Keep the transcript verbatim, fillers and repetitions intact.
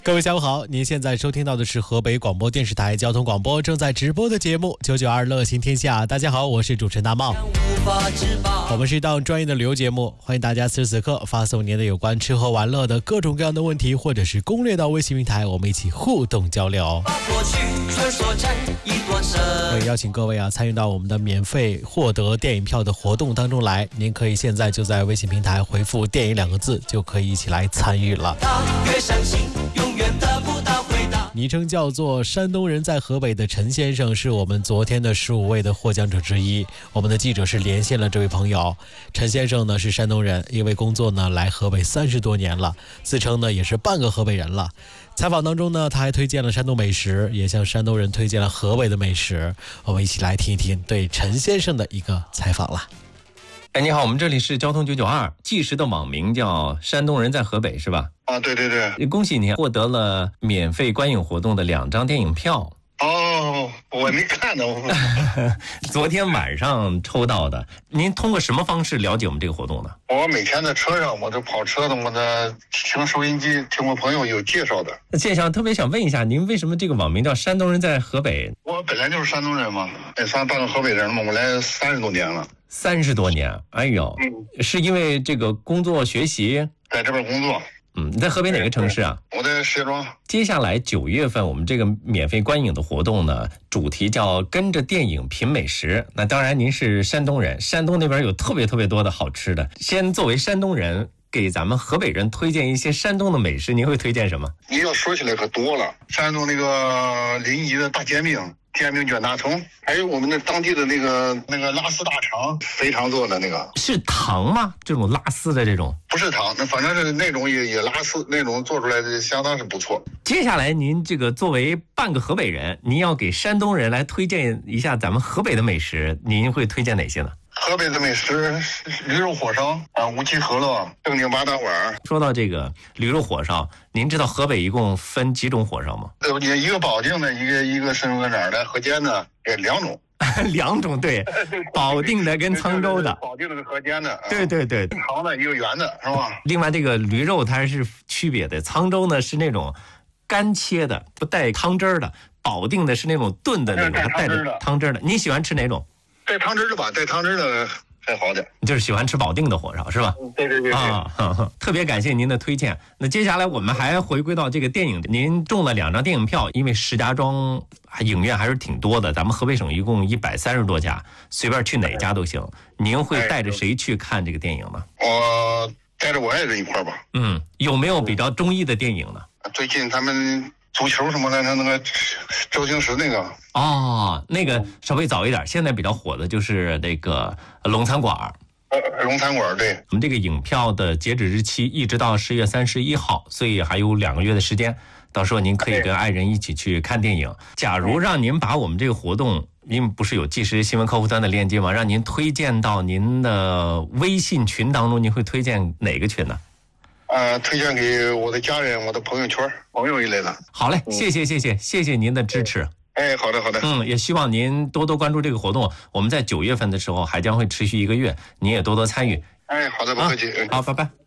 各位下午好，您现在收听到的是河北广播电视台交通广播正在直播的节目九九二乐行天下。大家好，我是主持人大茂。我们是一档专业的旅游节目，欢迎大家此时此刻发送您的有关吃喝玩乐的各种各样的问题或者是攻略到微信平台，我们一起互动交流。我也邀请各位啊参与到我们的免费获得电影票的活动当中来，您可以现在就在微信平台回复电影两个字，就可以一起来参与了。昵称叫做山东人在河北的陈先生是我们昨天的十五位的获奖者之一。我们的记者是连线了这位朋友。陈先生呢是山东人，因为工作呢来河北三十多年了，自称呢也是半个河北人了。采访当中呢，他还推荐了山东美食，也向山东人推荐了河北的美食。我们一起来听一听对陈先生的一个采访了。 哎，你好，我们这里是交通九九二，纪实的网名叫山东人在河北是吧？ 啊，对对对。 恭喜你获得了免费观影活动的两张电影票。 哦，我没看呢。 昨天晚上抽到的。您通过什么方式了解我们这个活动呢？ 我每天在车上，我这跑车的，我这听收音机，听我朋友有介绍的。 介绍特别想问一下，您为什么这个网名叫山东人在河北？ 我本来就是山东人嘛，也算半个河北人嘛，我来三十多年了。 三十多年，哎呦，嗯、是因为这个工作学习在这边工作。 嗯，你在河北哪个城市啊？ 我在石家庄。 接下来九月份，我们这个免费观影的活动呢，主题叫跟着电影品美食。那当然，您是山东人，山东那边有特别特别多的好吃的。先作为山东人，给咱们河北人推荐一些山东的美食，您会推荐什么？ 你要说起来可多了，山东那个临沂的大煎饼。煎饼卷大葱，还有我们的当地的那个那个拉丝大肠，肥肠做的那个。 是糖吗？这种拉丝的这种？ 不是糖，那反正是那种也也拉丝那种做出来的，相当是不错。 接下来您这个作为半个河北人，您要给山东人来推荐一下咱们河北的美食，您会推荐哪些呢？ 河北的美食，驴肉火烧啊，无锡饸饹，正定八大碗。 说到这个驴肉火烧，您知道河北一共分几种火烧吗？ 呃，一个保定的，一个一个是那个哪儿的，河间的，也两种。 两种对，保定的跟沧州的。 保定的跟河间的。 对对对。 长的一个圆的，是吧？ 另外这个驴肉它是区别的，沧州呢是那种干切的，不带汤汁儿的；保定的是那种炖的那种，带着汤汁儿的。你喜欢吃哪种？ 带汤汁的吧，带汤汁的还好点。 就是喜欢吃保定的火烧是吧？ 对对对对啊呵呵，特别感谢您的推荐。那接下来我们还回归到这个电影，您中了两张电影票，因为石家庄影院还是挺多的，咱们河北省一共一百三十多家，随便去哪家都行。您会带着谁去看这个电影呢？ 我带着我爱人一块吧。 嗯，有没有比较中意的电影呢？ 最近他们足球什么的，他那个周星驰那个。 哦，那个稍微早一点，现在比较火的就是那个龙餐馆。 呃，龙餐馆，对。 我们这个影票的截止日期一直到十月三十一号，所以还有两个月的时间。到时候您可以跟爱人一起去看电影。假如让您把我们这个活动，因为不是有即时新闻客户端的链接吗？让您推荐到您的微信群当中，您会推荐哪个群呢？ 呃，推荐给我的家人、我的朋友圈、朋友一类的。 好嘞，谢谢谢谢谢谢您的支持。 哎，好的好的。 嗯，也希望您多多关注这个活动。我们在九月份的时候还将会持续一个月，您也多多参与。 哎，好的，不客气。 啊、好，拜拜。